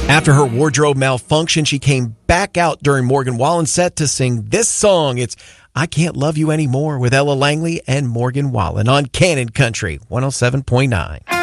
After her wardrobe malfunction, she came back out during Morgan Wallen's set to sing this song. It's I Can't Love You Anymore with Ella Langley and Morgan Wallen on Cannon Country 107.9.